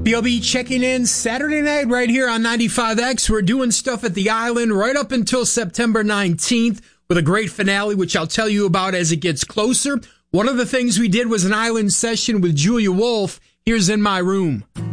B.O.B. checking in Saturday night right here on 95X. We're doing stuff at the Island right up until September 19th with a great finale, which I'll tell you about as it gets closer. One of the things we did was an Island session with Julia Wolf. Here's In My Room.